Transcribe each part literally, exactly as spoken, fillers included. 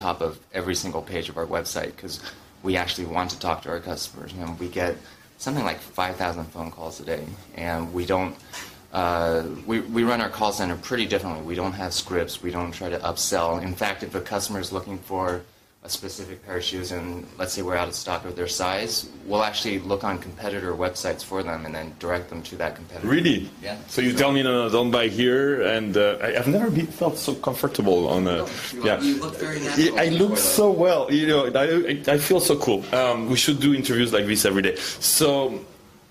top of every single page of our website because we actually want to talk to our customers. You know, we get something like five thousand phone calls a day, and we don't. Uh, we, we run our call center pretty differently. We don't have scripts. We don't try to upsell. In fact, if a customer is looking for a specific pair of shoes and let's say we're out of stock of their size, we'll actually look on competitor websites for them and then direct them to that competitor. Really? Yeah. So you so, tell me, no, no, don't buy here, and uh, I, I've never been, felt so comfortable on a... You, yeah. you look very natural. I look so well, you know, I, I feel so cool. Um, we should do interviews like this every day. So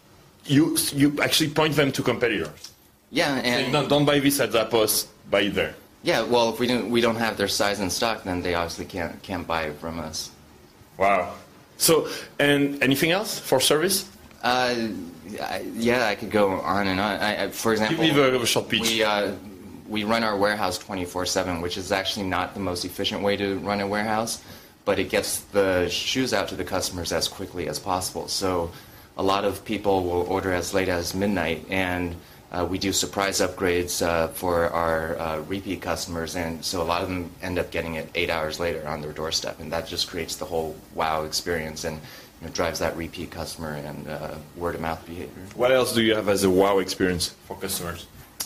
you you actually point them to competitors. Yeah, and... So, no, don't buy this at Zappos, buy it there. Yeah, well, if we don't we don't have their size in stock, then they obviously can't can't buy it from us. Wow. So, and anything else for service? Uh, I, yeah, I could go on and on. I, I, for example, give me a, a short pitch. We uh, we run our warehouse twenty-four seven, which is actually not the most efficient way to run a warehouse, but it gets the shoes out to the customers as quickly as possible. So, a lot of people will order as late as midnight, and Uh, we do surprise upgrades uh, for our uh, repeat customers, and so a lot of them end up getting it eight hours later on their doorstep, and that just creates the whole wow experience and you know, drives that repeat customer and uh, word-of-mouth behavior. What else do you have as a wow experience for customers?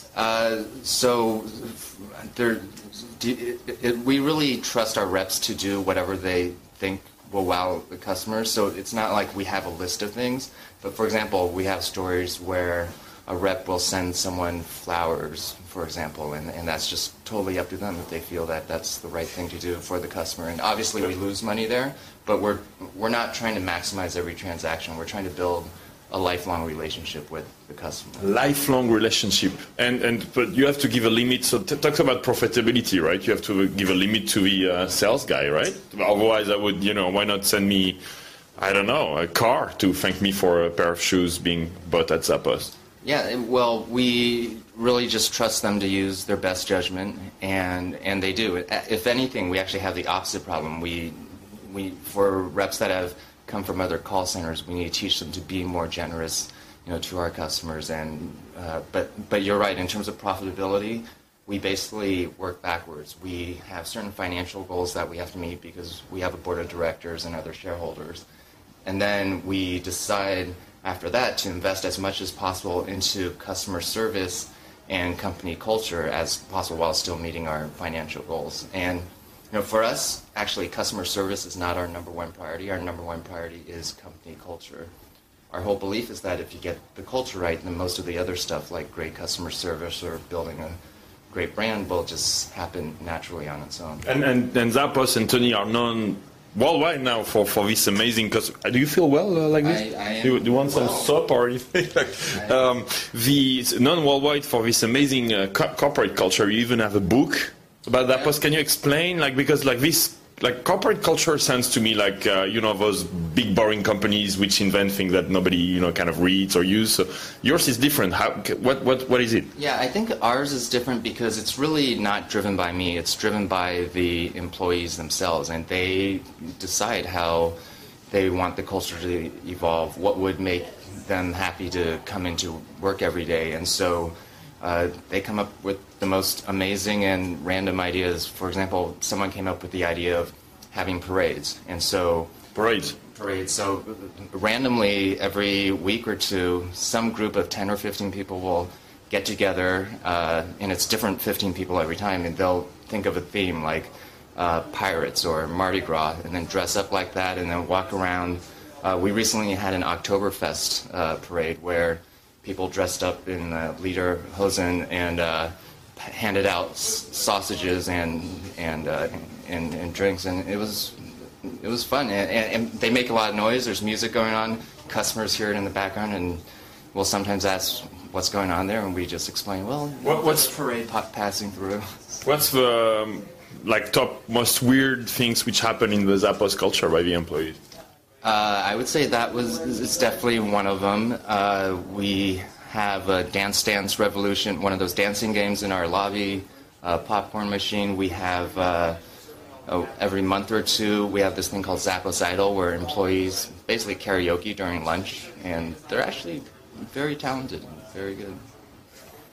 Uh, so there, it, it, we really trust our reps to do whatever they think will wow the customers, so it's not like we have a list of things, but for example, we have stories where a rep will send someone flowers, for example, and, and that's just totally up to them if they feel that that's the right thing to do for the customer. And obviously we lose money there, but we're we're not trying to maximize every transaction. We're trying to build a lifelong relationship with the customer. Lifelong relationship, and and but you have to give a limit. So t- talks about profitability, right? You have to give a limit to the uh, sales guy, right? Otherwise, I would, you know, why not send me, I don't know, a car to thank me for a pair of shoes being bought at Zappos? Yeah, well, we really just trust them to use their best judgment, and and they do. If anything, we actually have the opposite problem. We we for reps that have come from other call centers, we need to teach them to be more generous, you know, to our customers. And uh, but but you're right. In terms of profitability, we basically work backwards. We have certain financial goals that we have to meet because we have a board of directors and other shareholders, and then we decide after that to invest as much as possible into customer service and company culture as possible while still meeting our financial goals. And you know, for us, actually, customer service is not our number one priority. Our number one priority is company culture. Our whole belief is that if you get the culture right, then most of the other stuff like great customer service or building a great brand will just happen naturally on its own. And and, and Zappos and Tony are known worldwide now for, for this amazing, because do you feel well uh, like this? I, I do, you, do you want some well. soap or anything? um, the known worldwide for this amazing uh, co- corporate culture. You even have a book about that. Yeah. Can you explain, like, because like this, like corporate culture sounds to me like uh, you know, those big boring companies which invent things that nobody, you know, kind of reads or use. So yours is different. How what what what is it? Yeah, I think ours is different because it's really not driven by me. It's driven by the employees themselves, and they decide how they want the culture to evolve. What would make them happy to come into work every day, and so. Uh, they come up with the most amazing and random ideas. For example, someone came up with the idea of having parades, and so parades. Parades. So randomly, every week or two, some group of ten or fifteen people will get together, uh, and it's different fifteen people every time, and they'll think of a theme like uh, pirates or Mardi Gras, and then dress up like that, and then walk around. Uh, we recently had an Oktoberfest uh, parade where people dressed up in uh, lederhosen and uh, handed out s- sausages and and, uh, and and drinks, and it was it was fun. And, and, and they make a lot of noise. There's music going on. Customers hear it in the background, and we'll sometimes ask what's going on there, and we just explain. Well, what, what's parade pa- passing through? What's the um, like top most weird things which happen in the Zappos culture by the employees? Uh, I would say that was it's definitely one of them. Uh, we have a Dance Dance Revolution, one of those dancing games in our lobby, uh, popcorn machine. We have uh, oh, every month or two we have this thing called Zappos Idol, where employees basically karaoke during lunch, and they're actually very talented and very good.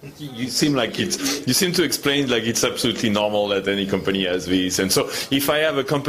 You seem like it's. You seem to explain like it's absolutely normal that any company has this, and so if I have a company